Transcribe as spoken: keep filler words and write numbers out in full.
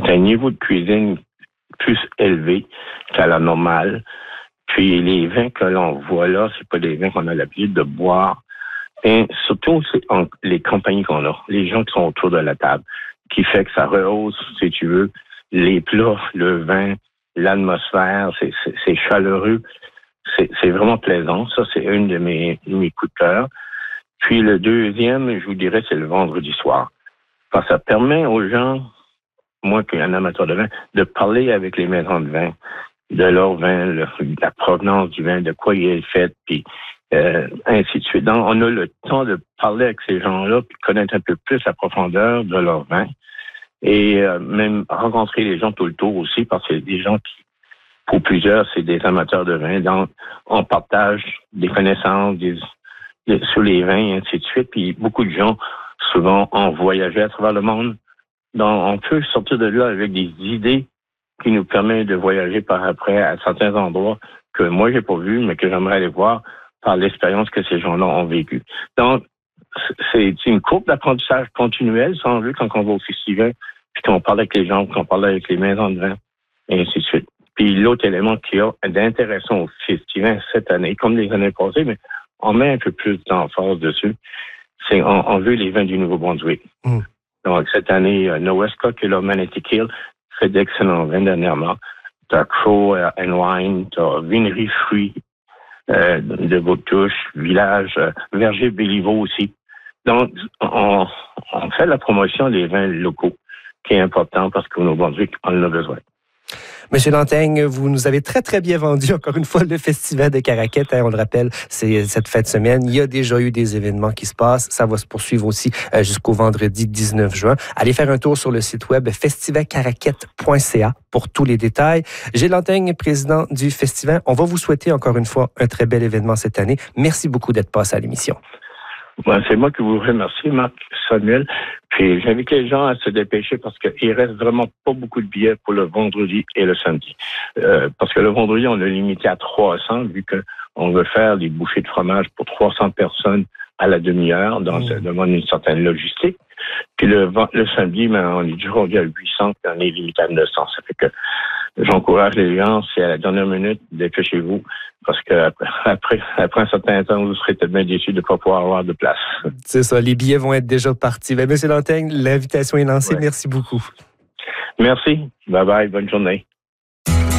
c'est un niveau de cuisine plus élevé qu'à la normale. Puis les vins que l'on voit là, c'est pas des vins qu'on a l'habitude de boire. Et surtout, c'est en, les compagnies qu'on a, les gens qui sont autour de la table, qui fait que ça rehausse, si tu veux, les plats, le vin, l'atmosphère, c'est, c'est, c'est chaleureux. C'est, c'est vraiment plaisant. Ça, c'est une de mes, de mes coups de cœur. Puis le deuxième, je vous dirais, c'est le vendredi soir. Parce que ça permet aux gens, moi qui suis un amateur de vin, de parler avec les maisons de vin, de leur vin, le, la provenance du vin, de quoi il est fait, puis euh, ainsi de suite. Donc, on a le temps de parler avec ces gens-là, puis connaître un peu plus la profondeur de leur vin. Et euh, même rencontrer les gens tout le tour aussi, parce que c'est des gens qui, pour plusieurs, c'est des amateurs de vin. Donc, on partage des connaissances des, des, sur les vins et ainsi de suite. Puis beaucoup de gens, souvent, ont voyagé à travers le monde. Donc, on peut sortir de là avec des idées qui nous permettent de voyager par après à certains endroits que moi, j'ai pas vus, mais que j'aimerais aller voir par l'expérience que ces gens-là ont vécue. Donc, c'est une courbe d'apprentissage continuel, sans doute, quand on va au festival, puis qu'on parle avec les gens, qu'on parle avec les maisons de vin, et ainsi de suite. Puis l'autre élément qu'il y a d'intéressant au festival cette année, comme les années passées, mais on met un peu plus d'emphase dessus, c'est on, on veut les vins du Nouveau-Brunswick. Mm. Donc, cette année, euh, Noweska, qui est là, Magnetic Hill, fait d'excellents vins dernièrement. T'as Crow and Wine, t'as Vinerie Fruits euh, de Beautouche, Village, euh, Verger Béliveau aussi. Donc, on, on fait la promotion des vins locaux, qui est important parce qu'au Nouveau-Brunswick, on en a besoin. Monsieur Lanteigne, vous nous avez très, très bien vendu, encore une fois, le Festival de Caraquette. Hein, on le rappelle, c'est cette fin de semaine. Il y a déjà eu des événements qui se passent. Ça va se poursuivre aussi euh, jusqu'au vendredi dix-neuf juin. Allez faire un tour sur le site web festival caraquette point c a pour tous les détails. Gilles Lanteigne, président du festival. On va vous souhaiter encore une fois un très bel événement cette année. Merci beaucoup d'être passé à l'émission. Ben, c'est moi qui vous remercie, Marc Samuel. Puis j'invite les gens à se dépêcher parce qu'il reste vraiment pas beaucoup de billets pour le vendredi et le samedi. Euh, parce que le vendredi, on l'a limité à trois cents, vu qu'on veut faire des bouchées de fromage pour trois cents personnes à la demi-heure, donc ça demande une certaine logistique. Puis le, le samedi, ben, on est déjà rendu à huit cents, puis on est limité à neuf cents. Ça fait que j'encourage les gens, c'est à la dernière minute, dépêchez-vous, parce que après, après un certain temps, vous serez peut-être bien déçus de ne pas pouvoir avoir de place. C'est ça, les billets vont être déjà partis. Ben, Monsieur Lanteigne, l'invitation est lancée. Ouais. Merci beaucoup. Merci. Bye bye. Bonne journée.